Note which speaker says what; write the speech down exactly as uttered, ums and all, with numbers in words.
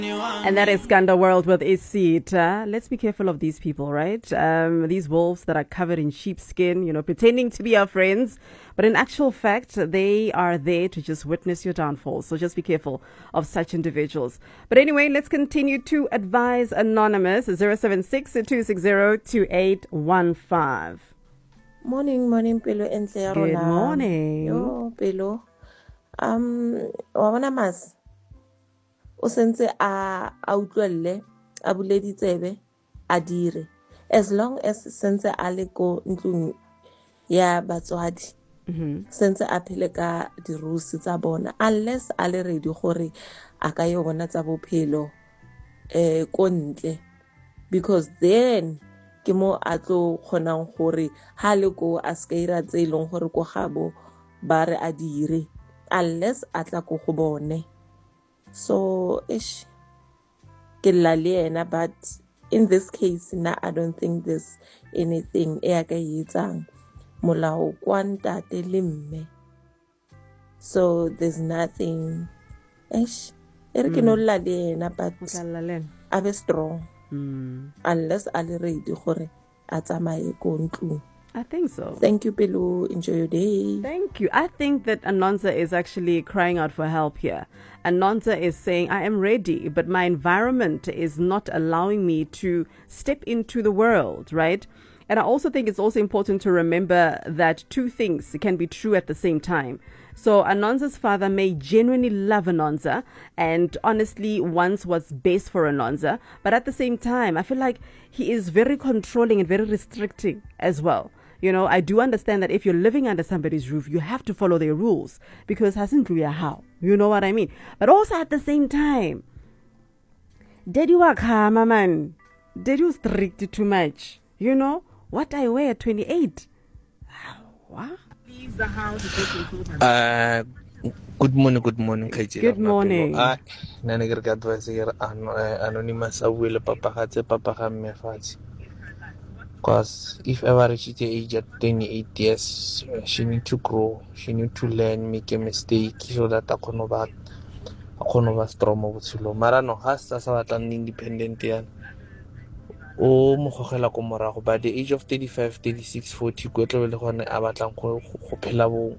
Speaker 1: And that is Ganda World with Isita. Let's be careful of these people, right? Um, these wolves that are covered in sheepskin, you know, pretending to be our friends. But in actual fact, they are there to just witness your downfall. So just be careful of such individuals. But anyway, let's continue to advise Anonymous. zero seven six, two six zero, two eight one five.
Speaker 2: Morning, morning, Pelo.
Speaker 1: Good morning.
Speaker 2: Yo, Pelo. Um, wa bona mas. O sentse a a utlwelle a buledi tsebe a dire as long as sentse a le ko ntlong ya batswadi sentse a phele ka dirusi tsa bona unless a le ready gore a ka yo bona tsa bophelo eh ko ntle, because then ke mo a tlo khonang gore ha le ko a skaira tse ileng gore ko gabo ba re a dire unless a tla ko go bone. So ish but in this case na I don't think there's anything e ka yetsang molao kwanta telimme, so there's nothing ish ere ke no la le ena but a be strong mm. unless a le ready gore a tsamaye ko ntlong.
Speaker 1: I think so.
Speaker 2: Thank you, Pelu. Enjoy your day.
Speaker 1: Thank you. I think that Anonza is actually crying out for help here. Anonza is saying, I am ready, but my environment is not allowing me to step into the world, right? And I also think it's also important to remember that two things can be true at the same time. So Anonza's father may genuinely love Anonza and honestly wants what's best for Anonza, but at the same time, I feel like he is very controlling and very restricting as well. You know, I do understand that if you're living under somebody's roof, you have to follow their rules because hasn't clear how. You know what I mean? But also at the same time, did you work hard, man? Did you strict too much? You know, what I wear at twenty-eight? What?
Speaker 3: Uh, good morning, good morning.
Speaker 1: Good morning.
Speaker 3: Ah, nanager ka advice here anonymous awile papa khatse papa ga mme fatshe. Because if ever reach the age at twenty-eight years, she need to grow, she need to learn, make a mistake, so that I can over, I can over strong over silo. Mara no has as a independent yan. O mokgogela ko morago by the age of thirty-five, thirty-six, forty, go tlo le gone a batlang go go phela bo